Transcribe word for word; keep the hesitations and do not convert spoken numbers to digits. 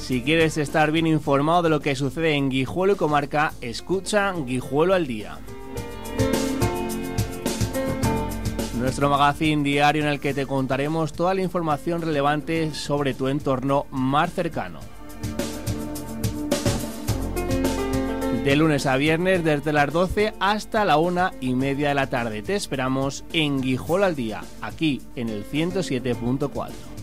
Si quieres estar bien informado de lo que sucede en Guijuelo y comarca, escucha Guijuelo al Día. Nuestro magazín diario en el que te contaremos toda la información relevante sobre tu entorno más cercano. De lunes a viernes desde las doce hasta la una y media de la tarde. Te esperamos en Guijuelo al Día, aquí en el ciento siete punto cuatro.